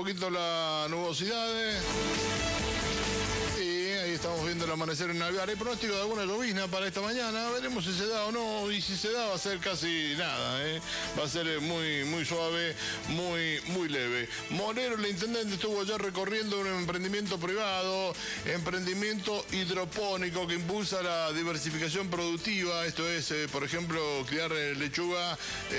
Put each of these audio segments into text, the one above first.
poquito la nubosidad. Y ahí estamos viendo el amanecer en Alvear. Hay pronóstico de alguna llovizna para esta mañana. Veremos si se da o no. Y si se da, va a ser casi nada. Va a ser muy suave, muy leve. Morero, el intendente, estuvo ya recorriendo un emprendimiento privado, emprendimiento hidropónico que impulsa la diversificación productiva. Esto es, por ejemplo, criar lechuga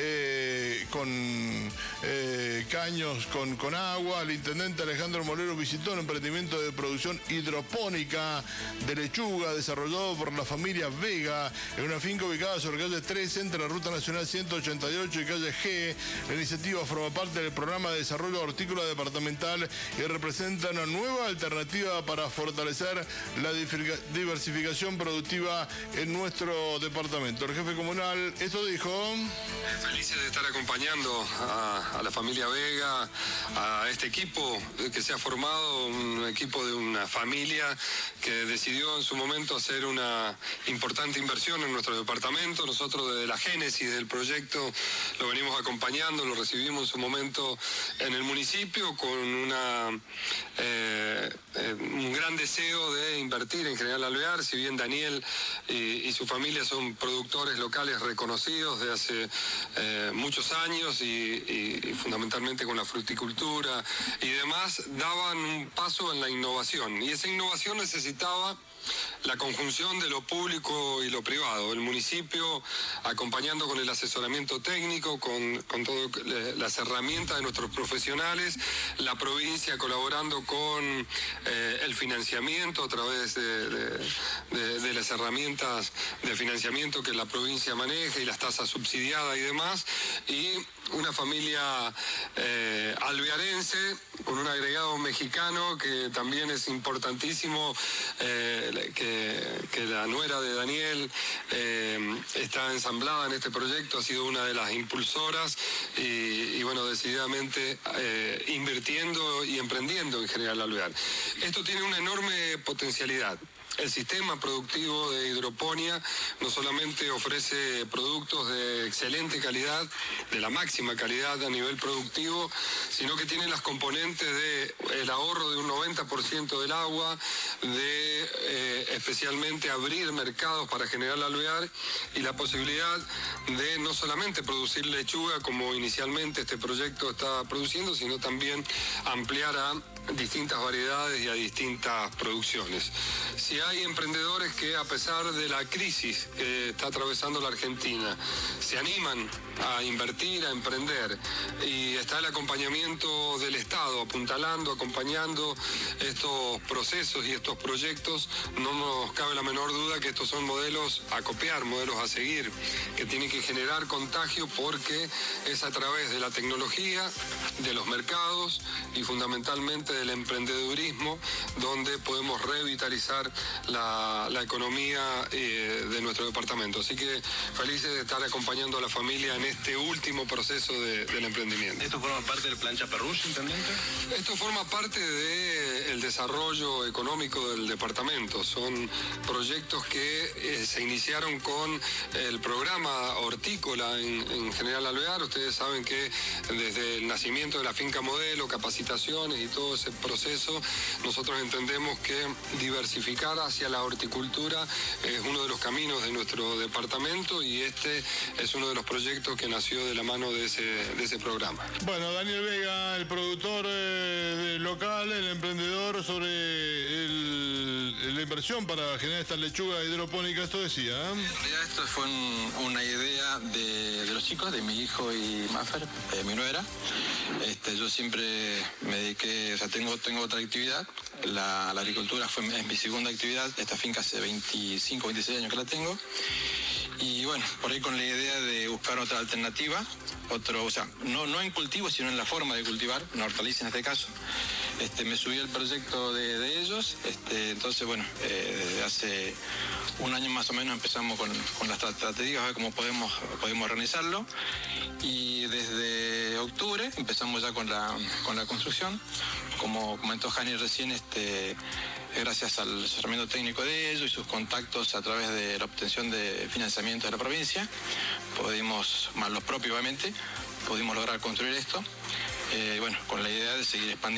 con caños con agua. El intendente Alejandro Morero visitó el emprendimiento de producción hidropónica de lechuga desarrollado por la familia Vega en una finca ubicada sobre calle 13 entre la Ruta Nacional 188 y calle G. La iniciativa forma parte del programa de desarrollo hortícola departamental y representa una nueva alternativa para fortalecer la diversificación productiva en nuestro departamento. El jefe comunal esto dijo: felices de estar acompañando a la familia Vega, a este equipo que se ha formado, un equipo de una familia que decidió en su momento hacer una importante inversión en nuestro departamento. Nosotros desde la génesis del proyecto lo venimos acompañando, lo recibimos en su momento en el municipio con un gran deseo de invertir en General Alvear. Si bien Daniel y su familia son productores locales reconocidos de hace muchos años y fundamentalmente con la fruticultura y demás, daban un paso en la innovación, y esa innovación necesitaba la conjunción de lo público y lo privado. El municipio acompañando con el asesoramiento técnico, con todas las herramientas de nuestros profesionales, la provincia colaborando con el financiamiento a través de las herramientas de financiamiento que la provincia maneja y las tasas subsidiadas y demás, y una familia alvearense con un agregado mexicano que también es importantísimo, que la nuera de Daniel está ensamblada en este proyecto, ha sido una de las impulsoras y bueno, decididamente invirtiendo y emprendiendo en General Alvear. Esto tiene una enorme potencialidad. El sistema productivo de hidroponía no solamente ofrece productos de excelente calidad, de la máxima calidad a nivel productivo, sino que tiene las componentes del ahorro de un 90% del agua, de especialmente abrir mercados para General Alvear y la posibilidad de no solamente producir lechuga como inicialmente este proyecto está produciendo, sino también ampliar a distintas variedades y a distintas producciones. Si hay emprendedores que, a pesar de la crisis que está atravesando la Argentina, se animan a invertir, a emprender, y está el acompañamiento del Estado apuntalando, acompañando estos procesos y estos proyectos, no nos cabe la menor duda que estos son modelos a copiar, modelos a seguir, que tienen que generar contagio, porque es a través de la tecnología, de los mercados y fundamentalmente del emprendedurismo donde podemos revitalizar la economía de nuestro departamento. Así que felices de estar acompañando a la familia en este último proceso del emprendimiento. ¿Esto forma parte del Plan Chaperruch, intendente? Esto forma parte del desarrollo económico del departamento. Son proyectos que se iniciaron con el programa hortícola en General Alvear. Ustedes saben que desde el nacimiento de la finca modelo, capacitaciones y todo ese proceso, nosotros entendemos que diversificar hacia la horticultura es uno de los caminos de nuestro departamento, y este es uno de los proyectos que nació de la mano de ese programa. Bueno, Daniel Vega, el productor local, el emprendedor sobre la inversión para generar esta lechuga hidropónica, esto decía. En realidad esto fue una idea de los chicos, de mi hijo y Mafer, mi nuera. Yo siempre me dediqué, o sea, tengo otra actividad. La agricultura es mi segunda actividad. Esta finca hace 25, 26 años que la tengo. Y bueno, por ahí con la idea de buscar otra alternativa, o sea, no en cultivo, sino en la forma de cultivar, una hortaliza en este caso. Me subí al proyecto de ellos, entonces bueno, desde hace un año más o menos empezamos con las tratativas, a ver cómo podemos organizarlo, y desde octubre empezamos ya con la construcción. Como comentó Jani recién, gracias al asesoramiento técnico de ellos y sus contactos a través de la obtención de financiamiento de la provincia, más los propios obviamente, pudimos lograr construir esto, bueno, con la idea de seguir expandiendo